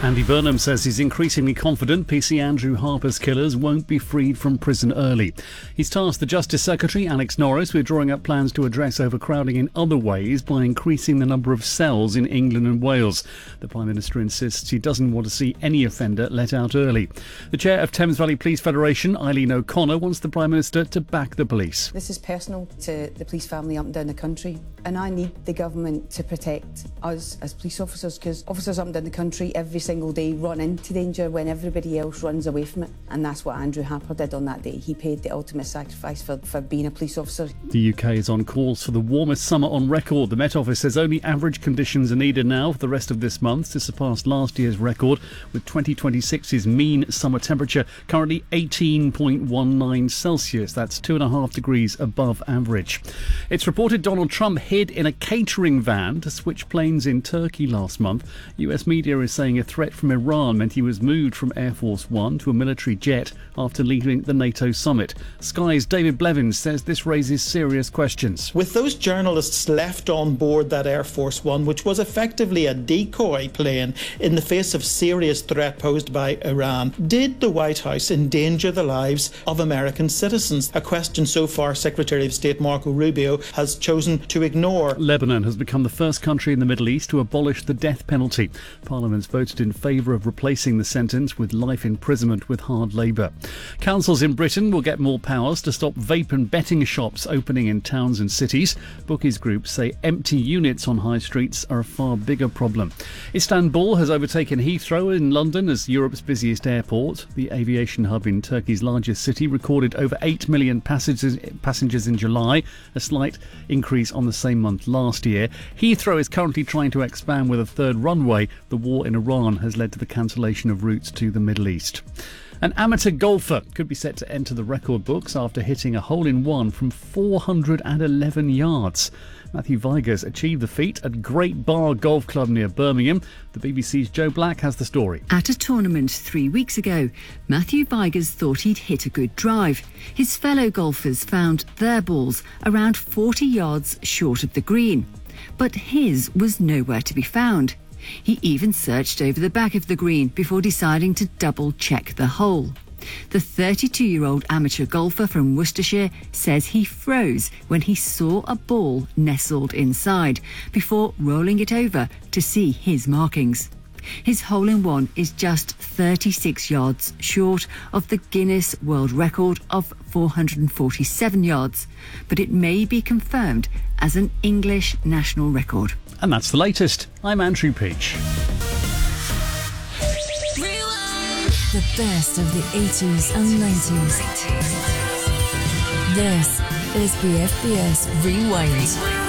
Andy Burnham says he's increasingly confident PC Andrew Harper's killers won't be freed from prison early. He's tasked the Justice Secretary, Alex Norris, with drawing up plans to address overcrowding in other ways by increasing the number of cells in England and Wales. The Prime Minister insists he doesn't want to see any offender let out early. The chair of Thames Valley Police Federation, Eileen O'Connor, wants the Prime Minister to back the police. This is personal to the police family up and down the country, and I need the government to protect us as police officers, because officers up and down the country every single day run into danger when everybody else runs away from it, and that's what Andrew Harper did on that day. He paid the ultimate sacrifice for being a police officer. The UK is on course for the warmest summer on record. The Met Office says only average conditions are needed now for the rest of this month to surpass last year's record, with 2026's mean summer temperature currently 18.19 Celsius. That's 2.5 degrees above average. It's reported Donald Trump hid in a catering van to switch planes in Turkey last month. US media is saying a threat from Iran meant he was moved from Air Force One to a military jet after leaving the NATO summit. Sky's David Blevins says this raises serious questions. With those journalists left on board that Air Force One, which was effectively a decoy plane in the face of serious threat posed by Iran, did the White House endanger the lives of American citizens? A question so far Secretary of State Marco Rubio has chosen to ignore. Lebanon has become the first country in the Middle East to abolish the death penalty. Parliament's voted in favour of replacing the sentence with life imprisonment with hard labour. Councils in Britain will get more powers to stop vape and betting shops opening in towns and cities. Bookies groups say empty units on high streets are a far bigger problem. Istanbul has overtaken Heathrow in London as Europe's busiest airport. The aviation hub in Turkey's largest city recorded over 8 million passengers in July, a slight increase on the same month last year. Heathrow is currently trying to expand with a third runway. The war in Iran has led to the cancellation of routes to the Middle East. An amateur golfer could be set to enter the record books after hitting a hole-in-one from 411 yards. Matthew Vigers achieved the feat at Great Bar Golf Club near Birmingham. The BBC's Joe Black has the story. At a tournament 3 weeks ago, Matthew Vigers thought he'd hit a good drive. His fellow golfers found their balls around 40 yards short of the green, but his was nowhere to be found. He even searched over the back of the green before deciding to double-check the hole. The 32-year-old amateur golfer from Worcestershire says he froze when he saw a ball nestled inside before rolling it over to see his markings. His hole-in-one is just 36 yards short of the Guinness World Record of 447 yards, but it may be confirmed as an English national record. And that's the latest. I'm Andrew Peach. The best of the 80s and 90s. This is BFBS Rewind.